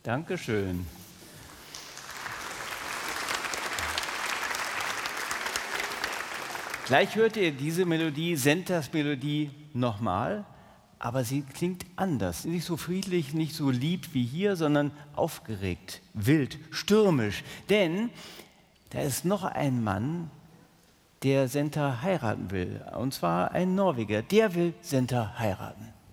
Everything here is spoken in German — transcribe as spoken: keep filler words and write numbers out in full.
Dankeschön. Gleich hört ihr diese Melodie, Sentas Melodie, nochmal, aber sie klingt anders. Nicht so friedlich, nicht so lieb wie hier, sondern aufgeregt, wild, stürmisch. Denn da ist noch ein Mann, der Senta heiraten will, und zwar ein Norweger. Der will Senta heiraten.